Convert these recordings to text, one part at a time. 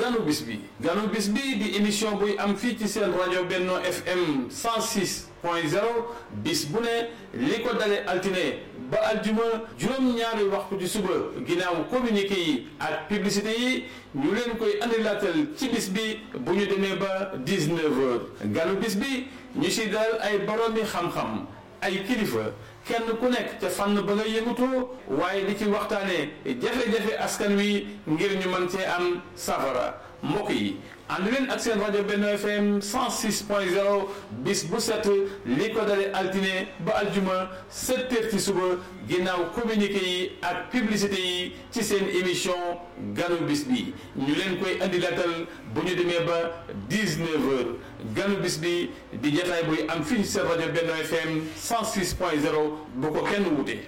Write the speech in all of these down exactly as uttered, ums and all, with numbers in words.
ganu bis bi ganu bis bi di émission buy am fii ci seen rajo Benno F M cent six point zéro bis bu ne li ko dale altine ba aljuma juróom-ñaari waxtu ci suba ginnaaw communiqué yi ak publicité yi ñu leen koy andilaatal ci bis bi bu ñu demee ba dix-neuf heures ganu bis bi ñu si dalal ay boroomi xam-xam ay kilifa kenn ku nekk ca fànn ba nga yëngutoo waaye di ci waxtaane jafe-jafe askan wi ngir ñu mën cee am safara mbokk yi ànd leen ak seen rajo Benno F M cent six point zéro bis bu set li ko dale altine ba aljuma sept heures ci suba ginnaaw communiqué yi ak publicité yi ci seen émission ganu bis bi ñu leen koy andi latal bu ñu demee ba dix-neuf heures ganu bis bi di jotaay buy am fii seen rajo Benno F M cent six point zéro bu ko kenn wute.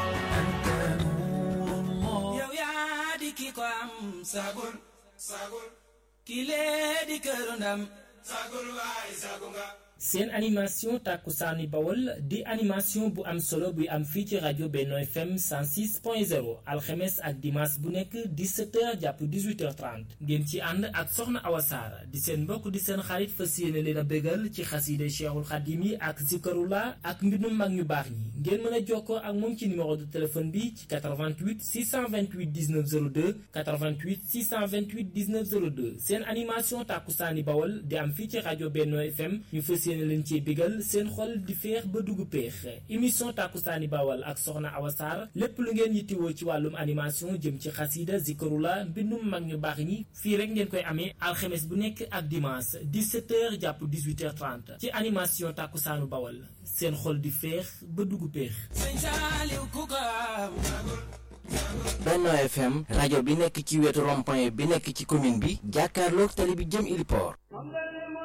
yow yaa di ki ko am sagul sagul kile di këru ndam sagul waay sagu nga. seen animation Takkusaani Bawol di animation bu am solo buy am fii ci rajo Benno F M cent six point zéro alxemes ak dimanche bu nekk dix-sept heures jàpp dix-huit heures trente ngeen ci ànd ak soxna Awa Sarr di seen mbokk di seen xarit fas yéene leen a bégal ci xasiide Cheikhul Khadim yi ak zikarullah ak mbindum mag ñu baax ñi ngeen mën a jokkoo ak moom ci numéro de téléphone bi ci quatre-vingt-huit six cent vingt-huit dix-neuf zéro deux quatre-vingt-huit six cent vingt-huit dix-neuf zéro deux seen animation Takkusaani Bawol di am fii ci rajo Benno F M ñu fas yéene leen ci bégal seen xol di féex ba dugg péex émission Takkusaani Bawol ak soxna Awa Sarr lépp lu ngeen yittiwoo ci wàllum animation jëm ci xasida zikarullah mbindum mag ñu baax ñi fii rek ngeen koy amee alxemes bu nekk ak dimanche dix-sept heures jàpp dix-huit heures trente ci animation Takkusaanu Bawol seen xol di féex ba dugg péex. Benno F M rajo bi nekk ci wetu rond-point bi nekk ci commune bi jàkkaarloog tali bi jëm Ili Port.